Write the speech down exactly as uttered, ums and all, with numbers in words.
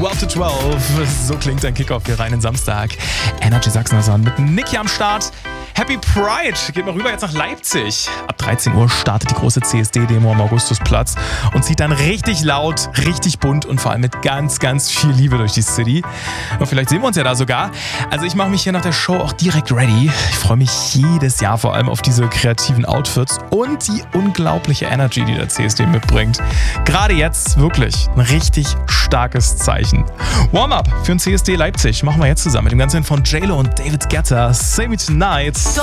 zwölf to zwölf. So klingt dein Kickoff hier rein in Samstag. Energy Sachsen mit Niki am Start. Happy Pride! Geht mal rüber jetzt nach Leipzig. Ab dreizehn Uhr startet die große C S D-Demo am Augustusplatz und zieht dann richtig laut, richtig bunt und vor allem mit ganz, ganz viel Liebe durch die City. Und vielleicht sehen wir uns ja da sogar. Also ich mache mich hier nach der Show auch direkt ready. Ich freue mich jedes Jahr vor allem auf diese kreativen Outfits und die unglaubliche Energy, die der C S D mitbringt. Gerade jetzt wirklich ein richtig starkes Zeichen. Warm-up für den C S D Leipzig machen wir jetzt zusammen mit dem Ganzen von J-Lo und David Guetta. Save Me Tonight.